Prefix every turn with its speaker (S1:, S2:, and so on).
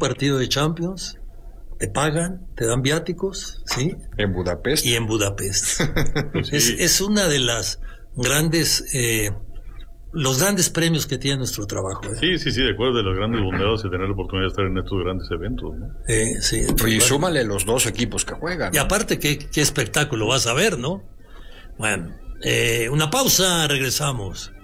S1: partido de Champions, te pagan, te dan viáticos, ¿sí?
S2: En Budapest.
S1: Y en Budapest.
S3: Sí.
S1: Es una de las grandes, los grandes premios que tiene nuestro trabajo.
S3: Sí, de acuerdo, de los grandes bondades de tener la oportunidad de estar en estos grandes eventos, ¿no?
S1: Sí.
S2: Y
S1: Bueno,
S2: súmale los 2 equipos que juegan.
S1: y aparte, qué espectáculo vas a ver, ¿no? Bueno, una pausa, regresamos.